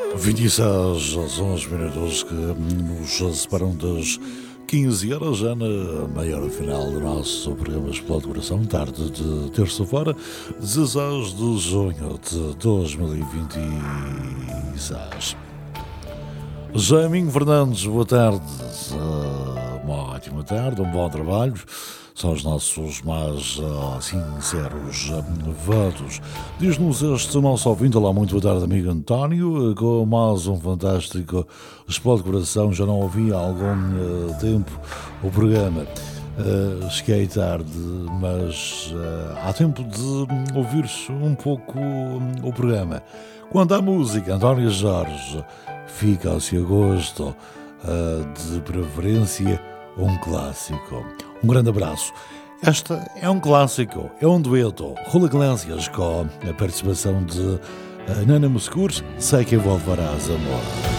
26 aos 11 minutos que nos separam das 15 horas, já na meia hora final do nosso programa Explode Coração, tarde de terça-feira, 16 de junho de 2026. Jaiminho Fernandes, boa tarde, uma ótima tarde, um bom trabalho. São os nossos mais sinceros votos. Diz-nos este nosso ouvinte, lá muito boa tarde, amigo António, com mais um fantástico Explode Coração. Já não ouvi há algum tempo o programa. Cheguei tarde, mas há tempo de ouvir-se um pouco o programa. Quanto à música, António Jorge, fica-se a gosto, de preferência, um clássico. Um grande abraço. Esta é um clássico, é um dueto. Rula Iglesias com a participação de Nana Moscur, Sei que voltarás, amor.